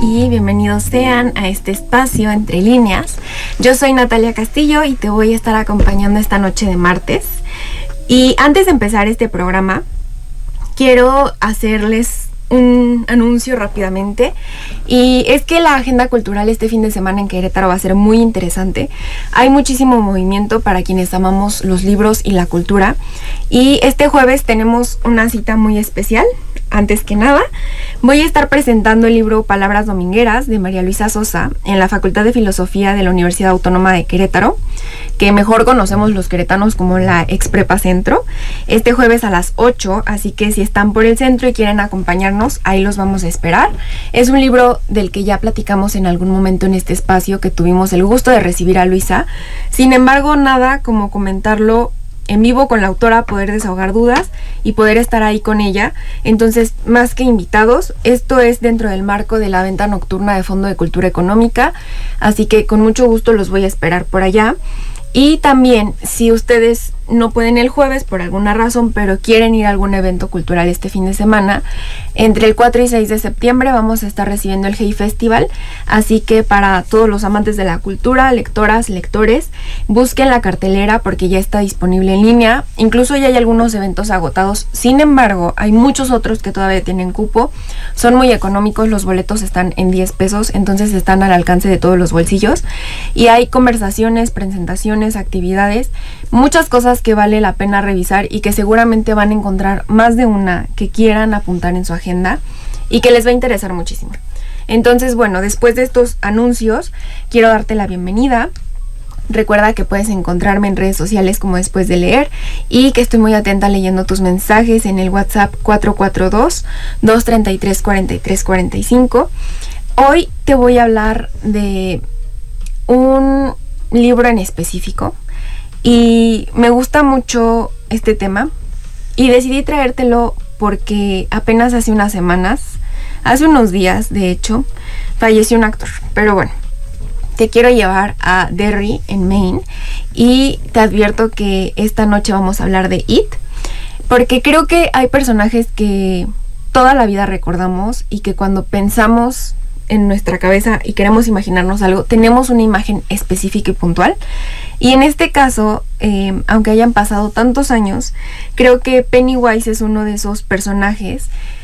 y bienvenidos sean a este espacio Entre Líneas. Yo soy Natalia Castillo y te voy a estar acompañando esta noche de martes. Y antes de empezar este programa, quiero hacerles un anuncio rápidamente, y es que la agenda cultural este fin de semana en Querétaro va a ser muy interesante. Hay muchísimo movimiento para quienes amamos los libros y la cultura, y este jueves tenemos una cita muy especial. Antes que nada, voy a estar presentando el libro Palabras Domingueras de María Luisa Sosa en la Facultad de Filosofía de la Universidad Autónoma de Querétaro, que mejor conocemos los queretanos como la Exprepa Centro, este jueves a las 8, así que si están por el centro y quieren acompañarnos, ahí los vamos a esperar. Es un libro del que ya platicamos en algún momento en este espacio, que tuvimos el gusto de recibir a Luisa. Sin embargo, nada como comentarlo en vivo con la autora, poder desahogar dudas y poder estar ahí con ella. Entonces, más que invitados, esto es dentro del marco de la venta nocturna de Fondo de Cultura Económica, así que con mucho gusto los voy a esperar por allá. Y también, si ustedes no pueden el jueves por alguna razón, pero quieren ir a algún evento cultural este fin de semana, entre el 4 y 6 de septiembre vamos a estar recibiendo el Hey Festival, así que para todos los amantes de la cultura, lectoras, lectores, busquen la cartelera porque ya está disponible en línea. Incluso ya hay algunos eventos agotados, sin embargo hay muchos otros que todavía tienen cupo. Son muy económicos, los boletos están en 10 pesos, entonces están al alcance de todos los bolsillos, y hay conversaciones, presentaciones, actividades, muchas cosas que vale la pena revisar y que seguramente van a encontrar más de una que quieran apuntar en su agenda y que les va a interesar muchísimo. Entonces, bueno, después de estos anuncios, quiero darte la bienvenida. Recuerda que puedes encontrarme en redes sociales como Después de Leer, y que estoy muy atenta leyendo tus mensajes en el WhatsApp 442-233-4345. Hoy te voy a hablar de un libro en específico y me gusta mucho este tema y decidí traértelo porque apenas hace unas semanas, hace unos días de hecho, falleció un actor. Pero bueno, te quiero llevar a Derry en Maine, y te advierto que esta noche vamos a hablar de It, porque creo que hay personajes que toda la vida recordamos y que cuando pensamos en nuestra cabeza y queremos imaginarnos algo, tenemos una imagen específica y puntual. Y en este caso, aunque hayan pasado tantos años, creo que Pennywise es uno de esos personajes